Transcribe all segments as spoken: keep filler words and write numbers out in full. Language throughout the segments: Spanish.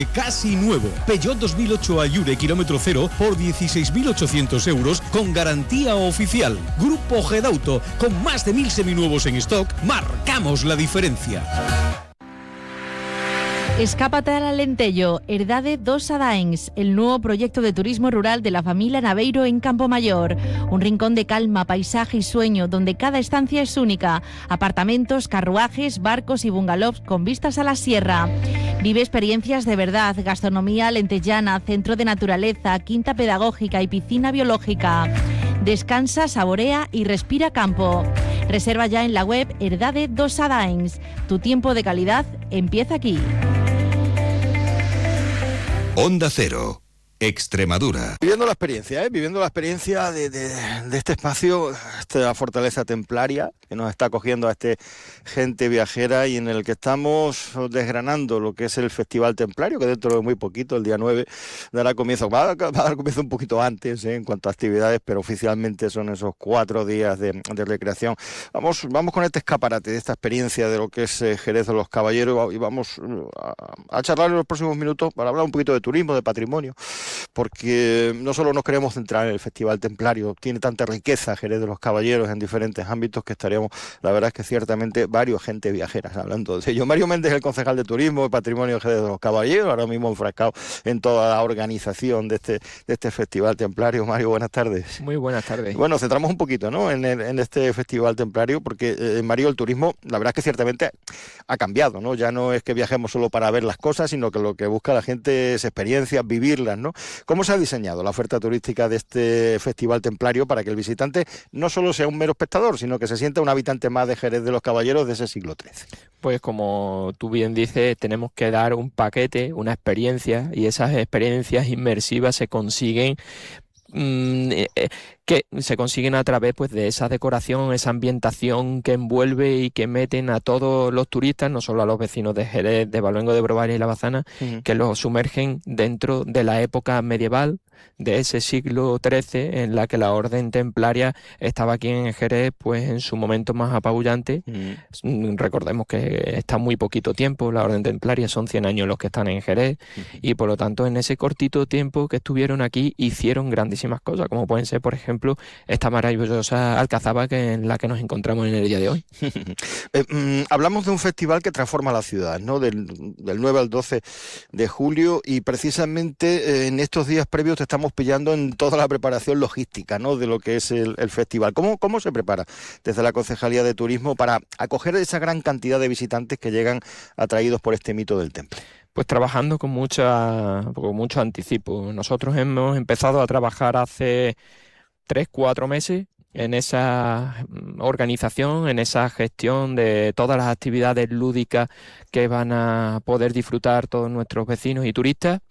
Casi nuevo. Peugeot dos mil ocho Ayure kilómetro cero por dieciséis mil ochocientos euros con garantía oficial. Grupo Gedauto, con más de mil seminuevos en stock, marcamos la diferencia. Escápate al Alentejo, Herdade dos Adains, el nuevo proyecto de turismo rural de la familia Naveiro en Campomayor. Un rincón de calma, paisaje y sueño, donde cada estancia es única. Apartamentos, carruajes, barcos y bungalows con vistas a la sierra. Vive experiencias de verdad, gastronomía alentejana, centro de naturaleza, quinta pedagógica y piscina biológica. Descansa, saborea y respira campo. Reserva ya en la web Herdade dos Adains. Tu tiempo de calidad empieza aquí. Onda Cero, Extremadura. Viviendo la experiencia, ¿eh? Viviendo la experiencia de, de, de este espacio, esta fortaleza templaria que nos está acogiendo a este gente viajera y en el que estamos desgranando lo que es el Festival Templario, que dentro de muy poquito, el día nueve, dará comienzo. Va a, va a dar comienzo un poquito antes, ¿eh? En cuanto a actividades, pero oficialmente son esos cuatro días de, de recreación. Vamos, vamos con este escaparate de esta experiencia de lo que es eh, Jerez de los Caballeros y vamos a, a charlar en los próximos minutos para hablar un poquito de turismo, de patrimonio, porque no solo nos queremos centrar en el Festival Templario, tiene tanta riqueza Jerez de los Caballeros en diferentes ámbitos que estaríamos, la verdad es que ciertamente varios gente viajeras hablando de ello. Mario Méndez, el concejal de Turismo y Patrimonio de Jerez de los Caballeros, ahora mismo enfrascado en toda la organización de este, de este Festival Templario. Mario, buenas tardes. Muy buenas tardes. Bueno, centramos un poquito, ¿no?, en, el, en este Festival Templario, porque eh, Mario, el turismo, la verdad es que ciertamente ha cambiado, ¿no? Ya no es que viajemos solo para ver las cosas, sino que lo que busca la gente es experiencias, vivirlas, ¿no? ¿Cómo se ha diseñado la oferta turística de este Festival Templario para que el visitante no solo sea un mero espectador, sino que se sienta un habitante más de Jerez de los Caballeros de ese siglo trece? Pues como tú bien dices, tenemos que dar un paquete, una experiencia, y esas experiencias inmersivas se consiguen mmm, eh, eh, que se consiguen a través pues de esa decoración, esa ambientación que envuelve y que meten a todos los turistas, no solo a los vecinos de Jerez, de Baluengo de Brovaria y La Bazana, uh-huh. que los sumergen dentro de la época medieval, de ese siglo trece, en la que la orden templaria estaba aquí en Jerez pues en su momento más apabullante. Uh-huh. Recordemos que está muy poquito tiempo, la orden templaria son cien años los que están en Jerez, uh-huh. y por lo tanto en ese cortito tiempo que estuvieron aquí hicieron grandísimas cosas, como pueden ser, por ejemplo, esta maravillosa alcazaba que en la que nos encontramos en el día de hoy. eh, mm, hablamos de un festival que transforma la ciudad, ¿no? Del, del nueve al doce de julio, y precisamente eh, en estos días previos te estamos pillando en toda la preparación logística, ¿no?, de lo que es el, el festival. ¿Cómo, ¿Cómo se prepara desde la Concejalía de Turismo para acoger esa gran cantidad de visitantes que llegan atraídos por este mito del temple? Pues trabajando con, mucha, con mucho anticipo. Nosotros hemos empezado a trabajar hace tres, cuatro meses en esa organización, en esa gestión de todas las actividades lúdicas que van a poder disfrutar todos nuestros vecinos y turistas.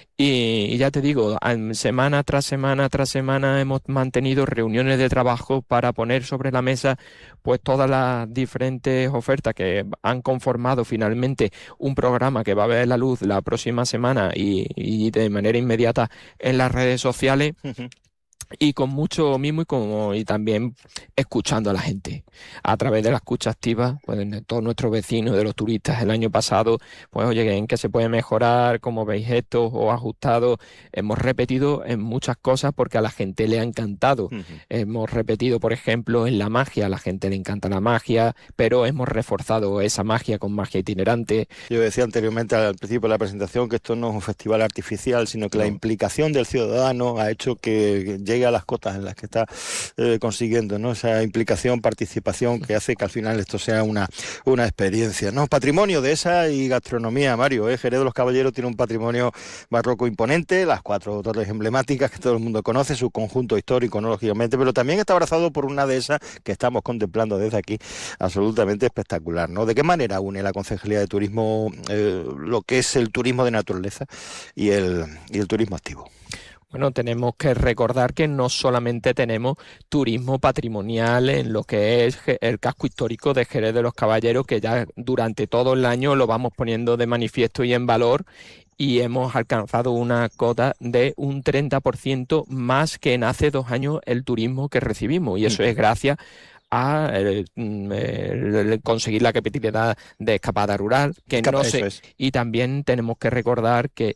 Y, y ya te digo, semana tras semana tras semana hemos mantenido reuniones de trabajo para poner sobre la mesa pues todas las diferentes ofertas que han conformado finalmente un programa que va a ver la luz la próxima semana y, y de manera inmediata en las redes sociales. Uh-huh. Y con mucho mimo y, como, y también escuchando a la gente a través de la escucha activa, pues de todos nuestros vecinos, de los turistas. El año pasado, pues oye, en qué se puede mejorar, cómo veis esto o ajustado. Hemos repetido en muchas cosas porque a la gente le ha encantado. Uh-huh. Hemos repetido, por ejemplo, en la magia, a la gente le encanta la magia, pero hemos reforzado esa magia con magia itinerante. Yo decía anteriormente al principio de la presentación que esto no es un festival artificial, sino que no. La implicación del ciudadano ha hecho que llegue a las cotas en las que está eh, consiguiendo, ¿no?, esa implicación, participación que hace que al final esto sea una, una experiencia, ¿no? Patrimonio de esa y gastronomía, Mario, ¿eh? Jerez de los Caballeros tiene un patrimonio barroco imponente, las cuatro torres emblemáticas que todo el mundo conoce, su conjunto histórico, ¿no?, lógicamente, pero también está abrazado por una de esas que estamos contemplando desde aquí, absolutamente espectacular, ¿no? ¿De qué manera une la Concejalía de Turismo eh, lo que es el turismo de naturaleza y el, y el turismo activo? Bueno, tenemos que recordar que no solamente tenemos turismo patrimonial en lo que es el casco histórico de Jerez de los Caballeros, que ya durante todo el año lo vamos poniendo de manifiesto y en valor, y hemos alcanzado una cota de un treinta por ciento más que en hace dos años el turismo que recibimos, y eso es gracias a eh, eh, conseguir la capitalidad de escapada rural, que Escapa- no eso se, es. y también tenemos que recordar que